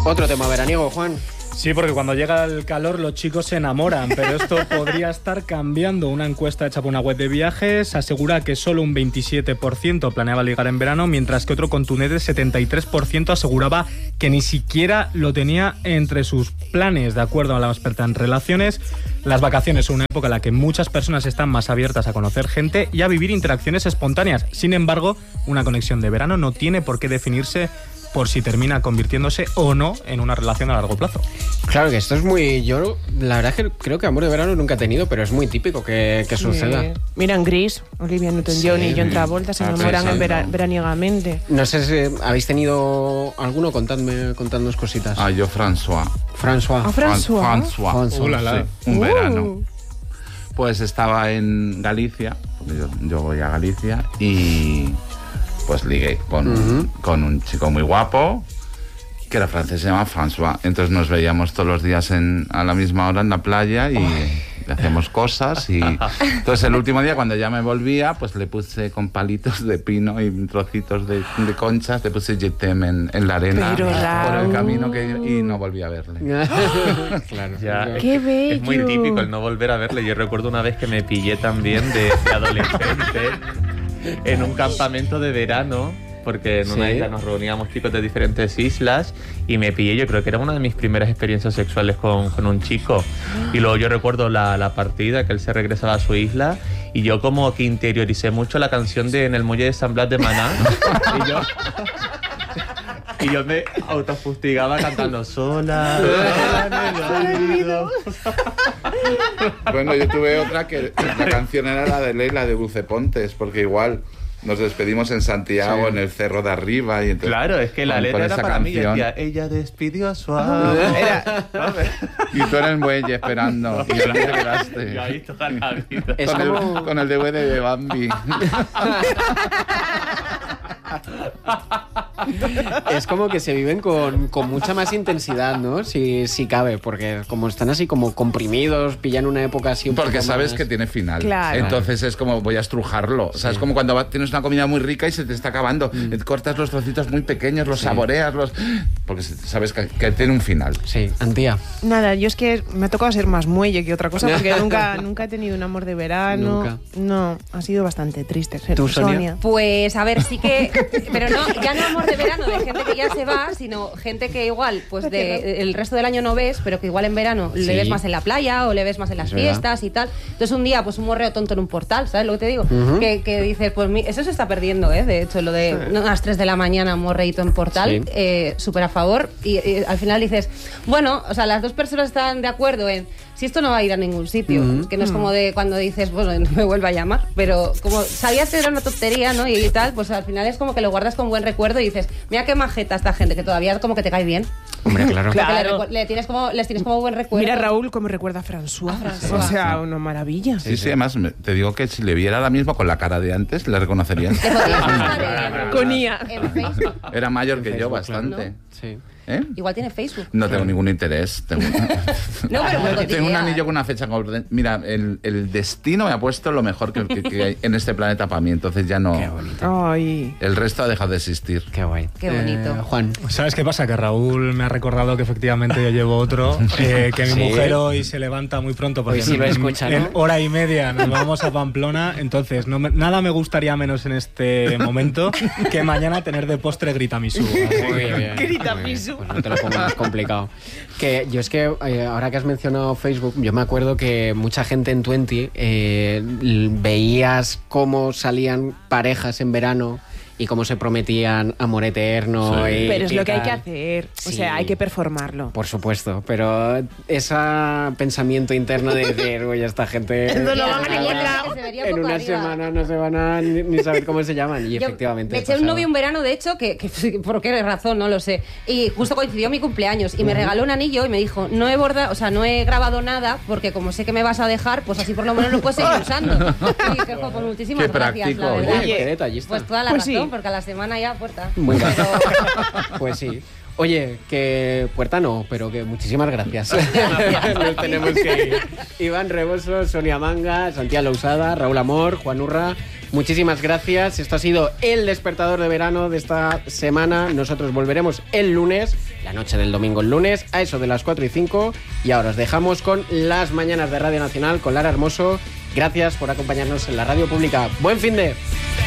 Otro tema veraniego, Juan. Sí, porque cuando llega el calor los chicos se enamoran, pero esto podría estar cambiando. Una encuesta hecha por una web de viajes asegura que solo un 27% planeaba ligar en verano, mientras que otro contundente 73% aseguraba que ni siquiera lo tenía entre sus planes. De acuerdo a la experta en relaciones, las vacaciones son una época en la que muchas personas están más abiertas a conocer gente y a vivir interacciones espontáneas. Sin embargo, una conexión de verano no tiene por qué definirse por si termina convirtiéndose o no en una relación a largo plazo. Claro que esto es muy... Yo la verdad es que creo que amor de verano nunca he tenido, pero es muy típico que suceda. Mira en Gris, Olivia Newton-John y John Travolta se enamoran veraniegamente. No sé si habéis tenido alguno, contadnos cositas. Yo François. Sí, un verano. Pues estaba en Galicia, porque yo voy a Galicia, y pues ligué con un chico muy guapo, que era francés, se llama François. Entonces nos veíamos todos los días a la misma hora en la playa y le hacíamos cosas. Y entonces el último día, cuando ya me volvía, pues le puse con palitos de pino y trocitos de conchas, le puse je t'aime en la arena por el camino y no volví a verle. Claro. Ya, ¡Qué bello! es muy típico el no volver a verle. Yo recuerdo una vez que me pillé también de adolescente en un campamento de verano, porque en una isla nos reuníamos chicos de diferentes islas y me pillé, yo creo que era una de mis primeras experiencias sexuales con un chico. Y luego yo recuerdo la partida, que él se regresaba a su isla y yo como que interioricé mucho la canción de En el muelle de San Blas de Maná y yo me autofustigaba cantando sola en el olvido. Bueno, yo tuve otra que la canción era la de Leila de Bucepontes, porque igual nos despedimos en Santiago, en el cerro de arriba. Y entonces, claro, es que la letra era para mí, decía, ella despidió a su ave. Y tú en el muelle esperando. Y ahí te quedaste. Y ahí toda la vida. Es Con el DVD de Bambi. Es como que se viven con mucha más intensidad, ¿no? Si cabe, porque como están así como comprimidos, pillan una época así un Porque poco sabes más... que tiene final. Claro. Entonces es como voy a estrujarlo. O sea, es como cuando tienes una comida muy rica y se te está acabando. Cortas los trocitos muy pequeños, los saboreas, porque sabes que tiene un final. Sí, Antía. Nada, yo es que me ha tocado ser más muelle que otra cosa, porque nunca he tenido un amor de verano. Nunca. No, ha sido bastante triste. ¿Tú, Sonia? Pues a ver, sí que... Pero no, ya no amor de verano de gente que ya se va, sino gente que igual, pues el resto del año no ves, pero que igual en verano le ves más en la playa o le ves más en las fiestas y tal. Entonces un día, pues un morreo tonto en un portal, ¿sabes lo que te digo? Que dices, pues eso se está perdiendo, ¿eh? De hecho, lo de a las 3 de la mañana un morreito en portal, súper a favor. Y al final dices, bueno, o sea, las dos personas están de acuerdo en si esto no va a ir a ningún sitio, que no es como de cuando dices, bueno, no me vuelva a llamar, pero como sabías que era una tontería, ¿no? Y tal, pues al final es como que lo guardas con buen recuerdo y dices, mira qué majeta esta gente, que todavía como que te cae bien. Hombre, claro. Les tienes como buen recuerdo. Mira Raúl cómo recuerda a François. O sea, una maravilla. Sí, además te digo que si le viera ahora mismo con la cara de antes, le reconocerían. Con IA. En Facebook. Era mayor que yo bastante. Sí. ¿Eh? Igual tiene Facebook. No tengo ningún interés. No, pero tengo un anillo con una fecha. Mira, el destino me ha puesto lo mejor que hay en este planeta para mí. Entonces ya no. Qué bonito. Ay. El resto ha dejado de existir. Qué guay. Qué bonito. Juan. ¿Sabes qué pasa? Que Raúl me ha recordado que efectivamente yo llevo otro, que mi mujer hoy se levanta muy pronto porque Hoy sí lo escucha, ¿no? en hora y media nos vamos a Pamplona, entonces nada me gustaría menos en este momento que mañana tener de postre Gritamisú. Muy bien. Gritamisú. Pues no te lo pongo más complicado. Que yo es que ahora que has mencionado Facebook, yo me acuerdo que mucha gente en Twenty veías cómo salían parejas en verano y cómo se prometían amor eterno. Sí. Pero es lo que hay tal. que hacer. O sea, hay que performarlo. Por supuesto, pero ese pensamiento interno de decir, oye, esta gente No lo van a Que encontrar. se vería en poco una arriba. semana no se van a ni saber cómo se llaman. Y Yo efectivamente me eché un pasaba. novio un verano, de hecho, que por qué razón, no lo sé. Y justo coincidió mi cumpleaños y me regaló un anillo y me dijo, no he grabado nada porque como sé que me vas a dejar, pues así por lo menos lo puedes seguir usando. Y dije, jo, pues muchísimas Qué gracias, práctico, la verdad. Oye, qué detallista. Pues toda la Pues razón, sí. porque a la semana ya puerta. Muy bien. Pero- Pues sí. Oye, que puerta no, pero que muchísimas gracias. Nos tenemos que ir. Iván Reboso, Sonia Manga, Santiago Lousada, Raúl Amor, Juan Urra, muchísimas gracias. Esto ha sido el despertador de verano de esta semana. Nosotros volveremos el lunes. la noche del domingo al lunes, a eso de las 4 y 5. Y ahora os dejamos con las mañanas de Radio Nacional con Lara Hermoso. Gracias por acompañarnos en la radio pública. ¡Buen fin de!